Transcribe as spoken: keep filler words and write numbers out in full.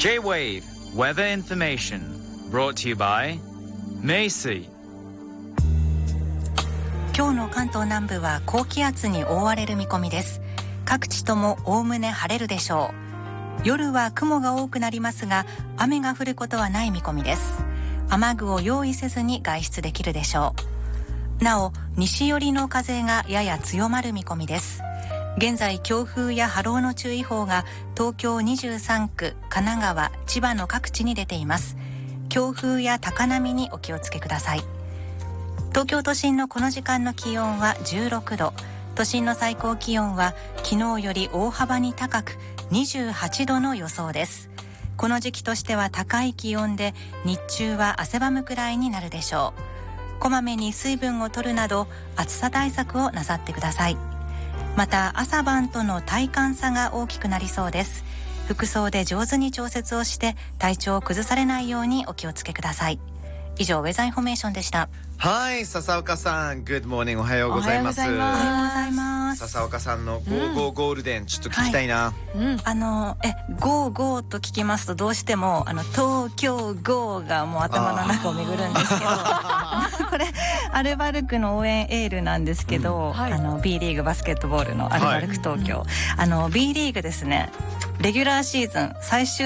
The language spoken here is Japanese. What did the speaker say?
J-Wave Weather Information brought to you by 名水。 今日の関東南部は高気圧に覆われる見込みです。各地ともおおむね晴れるでしょう。夜は雲が多くなりますが、雨が降ることはない見込みです。雨具を用意せずに外出できるでしょう。なお、西寄りの風がやや強まる見込みです。現在、強風や波浪の注意報が東京にじゅうさんく、神奈川、千葉の各地に出ています。強風や高波にお気をつけください。東京都心のこの時間の気温はじゅうろくど、都心の最高気温は昨日より大幅に高くにじゅうはちどの予想です。この時期としては高い気温で、日中は汗ばむくらいになるでしょう。こまめに水分を取るなど暑さ対策をなさってください。また、朝晩との体感差が大きくなりそうです。服装で上手に調節をして体調を崩されないようにお気をつけください。以上、ウェザーインフォメーションでした。 はい、笹岡さん、グッドモーニング、おはようございます。 おはようございます。 笹岡さんのゴーゴーゴールデン、うん、ちょっと聞きたいな。 はいうん、あのえゴーゴーと聞きますとどうしてもあの東京ゴーがもう頭の中を巡るんですけどこれアルバルクの応援エールなんですけど、うんはい、あの B リーグバスケットボールのアルバルク東京、はい、あの B リーグですね、レギュラーシーズン最終